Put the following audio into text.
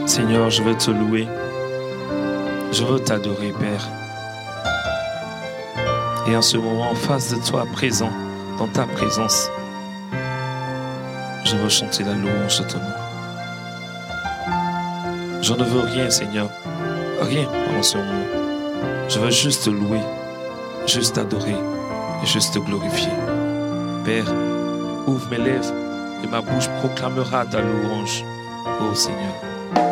Seigneur, je veux te louer. Je veux t'adorer, Père. Et en ce moment, en face de toi, présent, dans ta présence, je veux chanter la louange de ton nom. Je ne veux rien, Seigneur, rien en ce moment. Je veux juste te louer, juste t'adorer et juste te glorifier. Père, ouvre mes lèvres et ma bouche proclamera ta louange, ô Seigneur.